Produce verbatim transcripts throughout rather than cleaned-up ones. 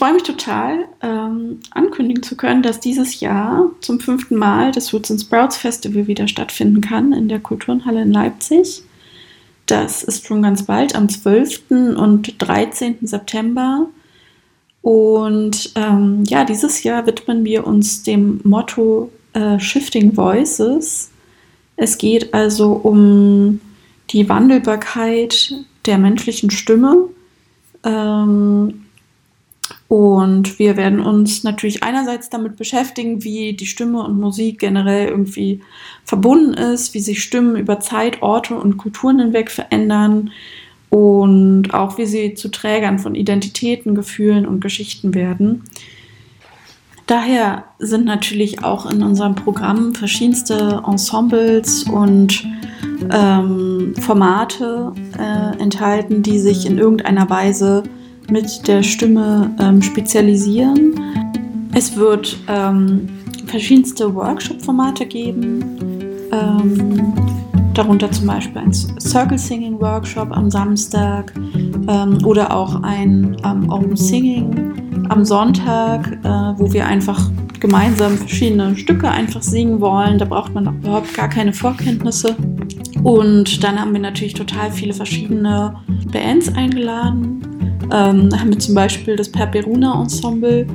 freue mich total, ähm, ankündigen zu können, dass dieses Jahr zum fünften Mal das Roots and Sprouts Festival wieder stattfinden kann in der Kulturnhalle in Leipzig. Das ist schon ganz bald, am zwölften und dreizehnten September. Und ähm, ja, dieses Jahr widmen wir uns dem Motto äh, Shifting Voices. Es geht also um die Wandelbarkeit der menschlichen Stimme. Ähm, und wir werden uns natürlich einerseits damit beschäftigen, wie die Stimme und Musik generell irgendwie verbunden ist, wie sich Stimmen über Zeit, Orte und Kulturen hinweg verändern und auch wie sie zu Trägern von Identitäten, Gefühlen und Geschichten werden. Daher sind natürlich auch in unserem Programm verschiedenste Ensembles und ähm, Formate äh, enthalten, die sich in irgendeiner Weise mit der Stimme ähm, spezialisieren. Es wird ähm, verschiedenste Workshop-Formate geben, ähm, darunter zum Beispiel ein Circle Singing Workshop am Samstag ähm, oder auch ein ähm, Open Singing am Sonntag, äh, wo wir einfach gemeinsam verschiedene Stücke einfach singen wollen. Da braucht man überhaupt gar keine Vorkenntnisse. Und dann haben wir natürlich total viele verschiedene Bands eingeladen. Ähm, da haben wir zum Beispiel das Perperuna Ensemble.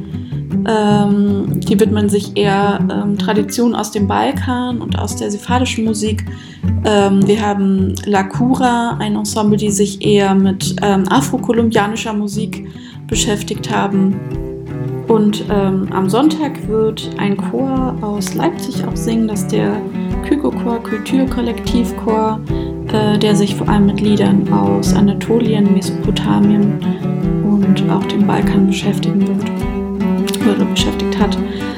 Ähm, die widmen sich eher ähm, Traditionen aus dem Balkan und aus der sephardischen Musik. Ähm, wir haben La Cura, ein Ensemble, die sich eher mit ähm, afrokolumbianischer Musik beschäftigt haben. Und ähm, am Sonntag wird ein Chor aus Leipzig auch singen, das ist der Kyko-Chor, Kulturkollektivchor, äh, der sich vor allem mit Liedern aus Anatolien, Mesopotamien und auch dem Balkan beschäftigen wird oder beschäftigt hat.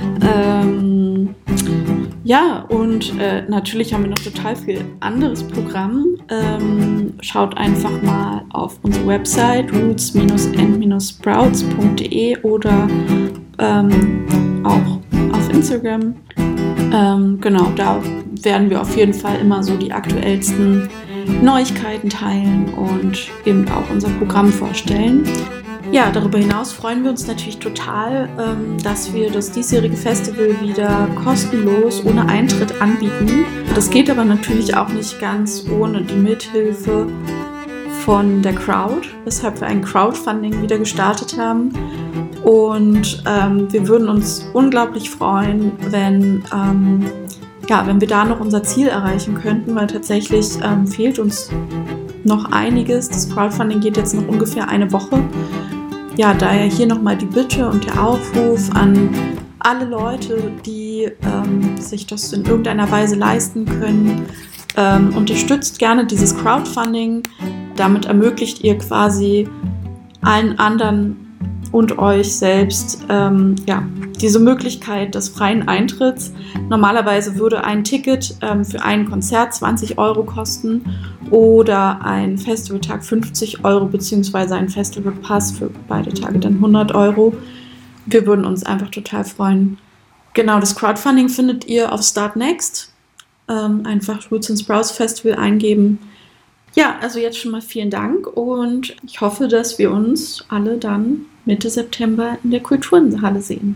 Ähm, ja, und äh, natürlich haben wir noch total viel anderes Programm. Ähm, schaut einfach mal auf unsere Website roots and sprouts punkt de oder ähm, auch auf Instagram. Ähm, genau, da werden wir auf jeden Fall immer so die aktuellsten Neuigkeiten teilen und eben auch unser Programm vorstellen. Ja, darüber hinaus freuen wir uns natürlich total, ähm, dass wir das diesjährige Festival wieder kostenlos, ohne Eintritt anbieten. Das geht aber natürlich auch nicht ganz ohne die Mithilfe von der Crowd, weshalb wir ein Crowdfunding wieder gestartet haben. Und ähm, wir würden uns unglaublich freuen, wenn, ähm, ja, wenn wir da noch unser Ziel erreichen könnten, weil tatsächlich ähm, fehlt uns noch einiges. Das Crowdfunding geht jetzt noch ungefähr eine Woche. Ja, daher hier nochmal die Bitte und der Aufruf an alle Leute, die ähm, sich das in irgendeiner Weise leisten können. Ähm, unterstützt gerne dieses Crowdfunding. Damit ermöglicht ihr quasi allen anderen und euch selbst ähm, ja, diese Möglichkeit des freien Eintritts. Normalerweise würde ein Ticket ähm, für ein Konzert zwanzig Euro kosten oder ein Festivaltag fünfzig Euro beziehungsweise ein Festivalpass für beide Tage dann hundert Euro. Wir würden uns einfach total freuen. Genau, das Crowdfunding findet ihr auf Start Next. Ähm, einfach Roots and Sprouts Festival eingeben. Ja, also jetzt schon mal vielen Dank und ich hoffe, dass wir uns alle dann Mitte September in der Kulturnhalle sehen.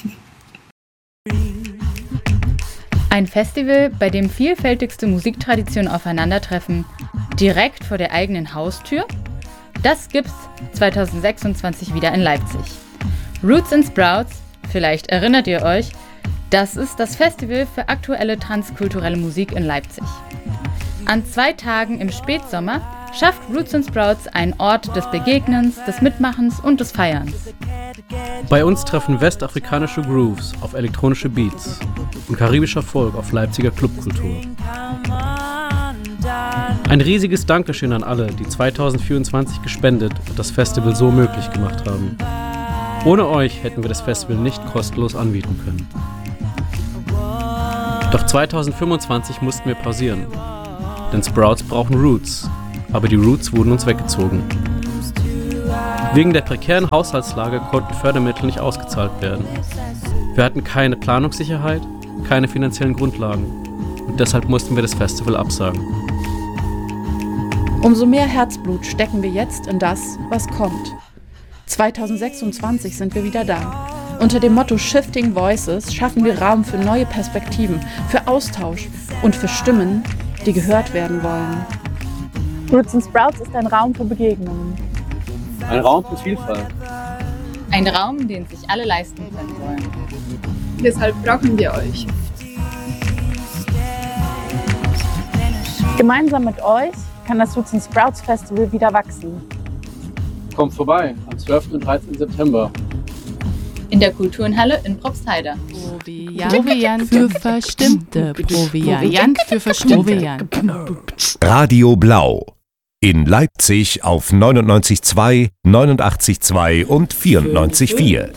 Ein Festival, bei dem vielfältigste Musiktraditionen aufeinandertreffen, direkt vor der eigenen Haustür? Das gibt's zwanzig sechsundzwanzig wieder in Leipzig. Roots and Sprouts, vielleicht erinnert ihr euch, das ist das Festival für aktuelle transkulturelle Musik in Leipzig. An zwei Tagen im Spätsommer schafft Roots and Sprouts einen Ort des Begegnens, des Mitmachens und des Feierns. Bei uns treffen westafrikanische Grooves auf elektronische Beats und karibischer Folk auf Leipziger Clubkultur. Ein riesiges Dankeschön an alle, die zwanzig vierundzwanzig gespendet und das Festival so möglich gemacht haben. Ohne euch hätten wir das Festival nicht kostenlos anbieten können. Doch zwanzig fünfundzwanzig mussten wir pausieren, denn Sprouts brauchen Roots, aber die Roots wurden uns weggezogen. Wegen der prekären Haushaltslage konnten Fördermittel nicht ausgezahlt werden. Wir hatten keine Planungssicherheit, keine finanziellen Grundlagen und deshalb mussten wir das Festival absagen. Umso mehr Herzblut stecken wir jetzt in das, was kommt. zweitausendsechsundzwanzig sind wir wieder da. Unter dem Motto Shifting Voices schaffen wir Raum für neue Perspektiven, für Austausch und für Stimmen, die gehört werden wollen. Roots and Sprouts ist ein Raum für Begegnungen. Ein Raum für Vielfalt. Ein Raum, den sich alle leisten können wollen. Deshalb brauchen wir euch. Gemeinsam mit euch kann das Roots and Sprouts Festival wieder wachsen. Kommt vorbei am zwölften und dreizehnten September. In der Kulturenhalle in Probstheida. Proviant für Verstimmte. Proviant für Verstimmte. Radio Blau. In Leipzig auf neunundneunzig Komma zwei, neunundachtzig Komma zwei und vierundneunzig Komma vier.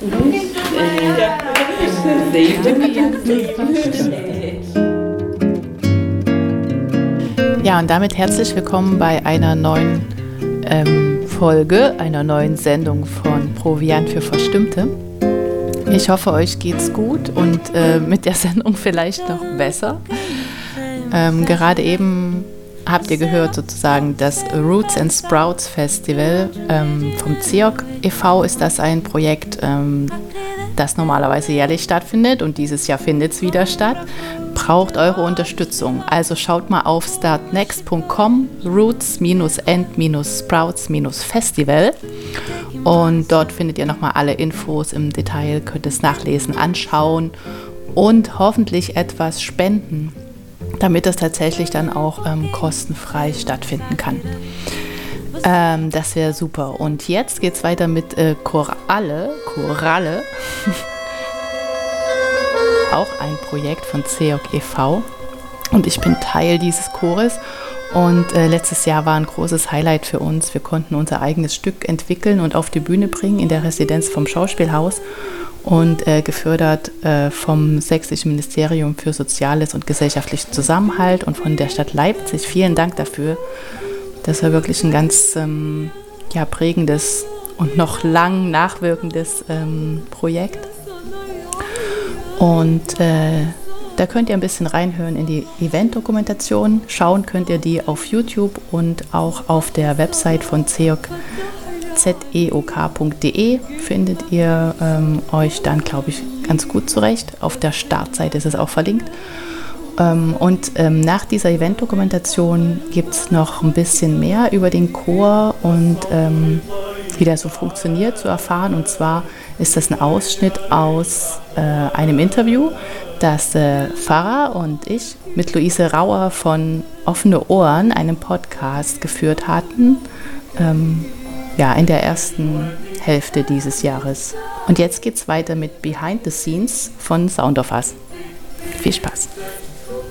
Ja, und damit herzlich willkommen bei einer neuen ähm, Folge, einer neuen Sendung von Proviant für Verstimmte. Ich hoffe, euch geht's gut und äh, mit der Sendung vielleicht noch besser. Ähm, gerade eben habt ihr gehört sozusagen das Roots and Sprouts Festival ähm, vom C E O C e V ist das ein Projekt, ähm, das normalerweise jährlich stattfindet und dieses Jahr findet es wieder statt. Braucht eure Unterstützung. Also schaut mal auf startnext punkt com, roots and sprouts Festival. Und dort findet ihr nochmal alle Infos im Detail, könnt es nachlesen, anschauen und hoffentlich etwas spenden, damit das tatsächlich dann auch ähm, kostenfrei stattfinden kann. Ähm, das wäre super. Und jetzt geht es weiter mit äh, Choralle. Choralle. Auch ein Projekt von C E O C e V. Und ich bin Teil dieses Chores. Und äh, letztes Jahr war ein großes Highlight für uns. Wir konnten unser eigenes Stück entwickeln und auf die Bühne bringen in der Residenz vom Schauspielhaus und äh, gefördert äh, vom Sächsischen Ministerium für Soziales und gesellschaftlichen Zusammenhalt und von der Stadt Leipzig. Vielen Dank dafür. Das war wirklich ein ganz ähm, ja, prägendes und noch lang nachwirkendes ähm, Projekt. Und äh, da könnt ihr ein bisschen reinhören in die Event-Dokumentation. Schauen könnt ihr die auf YouTube und auch auf der Website von C E O C, z e o k punkt d e, findet ihr ähm, euch dann, glaube ich, ganz gut zurecht. Auf der Startseite ist es auch verlinkt. Ähm, und ähm, nach dieser Event-Dokumentation gibt es noch ein bisschen mehr über den Chor und ähm, wie das so funktioniert zu erfahren. Und zwar ist das ein Ausschnitt aus äh, einem Interview, das äh, Pfarrer und ich mit Luise Rauer von Offene Ohren, einem Podcast, geführt hatten, ähm, ja, in der ersten Hälfte dieses Jahres. Und jetzt geht's weiter mit Behind the Scenes von Sound of Us. Viel Spaß!